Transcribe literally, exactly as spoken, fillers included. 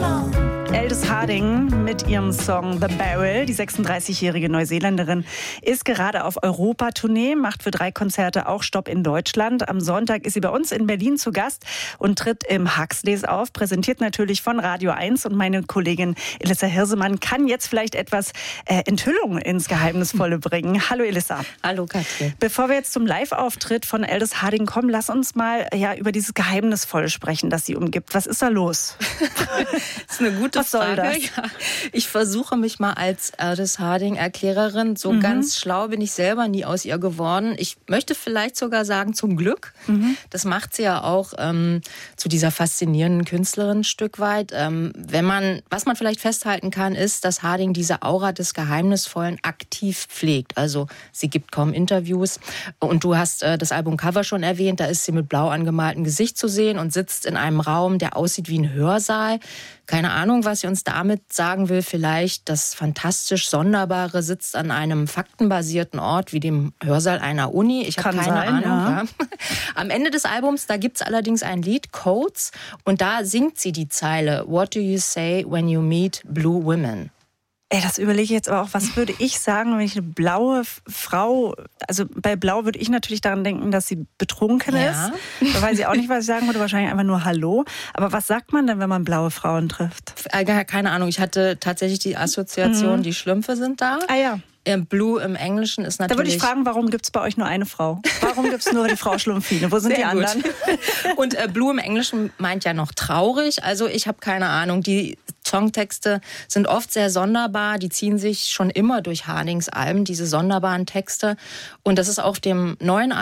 Aldous Harding mit ihrem Song The Barrel. Die sechsunddreißigjährige Neuseeländerin ist gerade auf Europatournee, macht für drei Konzerte auch Stopp in Deutschland. Am Sonntag ist sie bei uns in Berlin zu Gast und tritt im Huxleys auf, präsentiert natürlich von Radio eins. Und meine Kollegin Elissa Hirsemann kann jetzt vielleicht etwas äh, Enthüllung ins Geheimnisvolle bringen. Hallo Elissa. Hallo Katrin. Bevor wir jetzt zum Live-Auftritt von Aldous Harding kommen, lass uns mal ja, über dieses Geheimnisvolle sprechen, das sie umgibt. Was ist da los? Das ist eine gute Was soll Frage. das? Ja, ich versuche mich mal als Aldous Harding-Erklärerin. So mhm. ganz schlau bin ich selber nie aus ihr geworden. Ich möchte vielleicht sogar sagen, zum Glück. Mhm. Das macht sie ja auch ähm, zu dieser faszinierenden Künstlerin ein Stück weit. Ähm, wenn man, was man vielleicht festhalten kann, ist, dass Harding diese Aura des Geheimnisvollen aktiv pflegt. Also sie gibt kaum Interviews. Und du hast äh, das Albumcover schon erwähnt. Da ist sie mit blau angemaltem Gesicht zu sehen und sitzt in einem Raum, der aussieht wie ein Hörsaal. Keine Ahnung, was sie uns damit sagen will. Vielleicht das fantastisch Sonderbare sitzt an einem faktenbasierten Ort wie dem Hörsaal einer Uni. Ich habe keine sein, Ahnung. Ja. Ja. Am Ende des Albums, da gibt es allerdings ein Lied, Codes, und da singt sie die Zeile What do you say when you meet blue women? Ey, das überlege ich jetzt aber auch, was würde ich sagen, wenn ich eine blaue Frau, also bei Blau würde ich natürlich daran denken, dass sie betrunken Ja. ist. Da weiß ich auch nicht, was ich sagen würde, wahrscheinlich einfach nur Hallo. Aber was sagt man denn, wenn man blaue Frauen trifft? Äh, Keine Ahnung, ich hatte tatsächlich die Assoziation, Mhm. die Schlümpfe sind da. Ah ja. Blue im Englischen ist natürlich... Da würde ich fragen, warum gibt es bei euch nur eine Frau? Warum gibt es nur die Frau Schlumpfine? Wo sind Sehr die gut. anderen? Und äh, Blue im Englischen meint ja noch traurig. Also ich habe keine Ahnung. Die Songtexte sind oft sehr sonderbar. Die ziehen sich schon immer durch Hardings Alben, diese sonderbaren Texte. Und das ist auf dem neuen